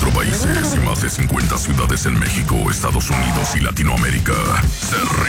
24 países y más de 50 ciudades en México, Estados Unidos y Latinoamérica. Se